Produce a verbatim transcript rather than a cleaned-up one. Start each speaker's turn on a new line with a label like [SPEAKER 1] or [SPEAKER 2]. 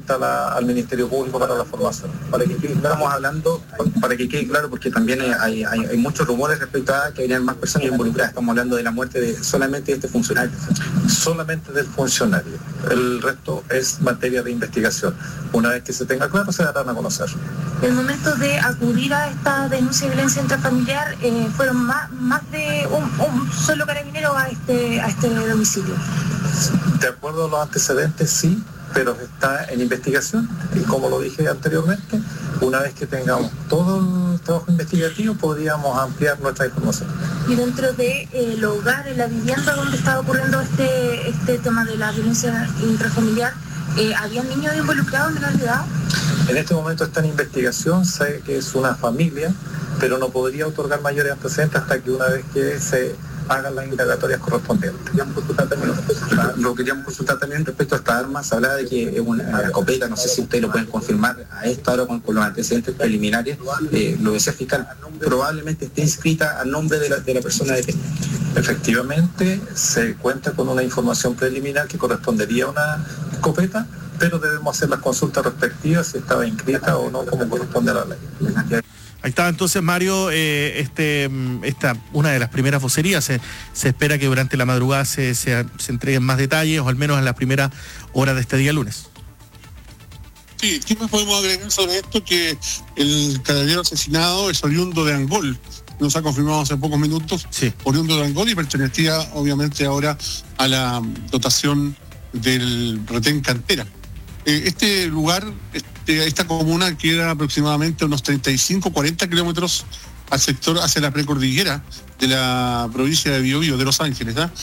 [SPEAKER 1] cuenta la, al Ministerio Público para la formación. Para que quede, estamos hablando, para que quede claro, porque también hay, hay, hay muchos rumores respecto a que habrían más personas involucradas. Estamos hablando de la muerte de solamente de este funcionario. Solamente del funcionario. El resto es materia de investigación. Una vez que se tenga claro, se darán a conocer.
[SPEAKER 2] El momento de acudir a esta denuncia de violencia intrafamiliar, eh, fueron más, más de un, un solo carabinero a este, a este domicilio.
[SPEAKER 1] De acuerdo a los antecedentes, sí, pero está en investigación y como lo dije anteriormente, una vez que tengamos todo el trabajo investigativo podríamos ampliar nuestra información.
[SPEAKER 2] Y dentro del de, hogar, en la vivienda donde estaba ocurriendo este, este tema de la violencia intrafamiliar, eh, ¿había niños involucrados en realidad?
[SPEAKER 1] En este momento está en investigación, sé que es una familia, pero no podría otorgar mayores antecedentes hasta que una vez que se hagan las indagatorias correspondientes. Lo queríamos consultar también respecto a esta arma. Se hablaba de que es una escopeta, no sé si ustedes lo pueden confirmar a esta hora con, con los antecedentes preliminares. Eh, lo decía fiscal, probablemente esté inscrita a nombre de la, de la persona detenida. Efectivamente, se cuenta con una información preliminar que correspondería a una escopeta, pero debemos hacer las consultas respectivas si estaba inscrita o no como corresponde a la ley.
[SPEAKER 3] Ahí está entonces, Mario, eh, este, esta, una de las primeras vocerías. Se, se espera que durante la madrugada se, se, se entreguen más detalles, o al menos en la primera hora de este día lunes.
[SPEAKER 4] Sí, ¿qué más podemos agregar sobre esto? Que el carabinero asesinado es oriundo de Angol. Nos ha confirmado hace pocos minutos,
[SPEAKER 3] sí.
[SPEAKER 4] Oriundo de Angol, y pertenecía obviamente ahora a la dotación del retén Cantera. Eh, este lugar, este, esta comuna queda aproximadamente unos treinta y cinco, cuarenta kilómetros al sector hacia la precordillera de la provincia de Biobío, de Los Ángeles, ¿eh?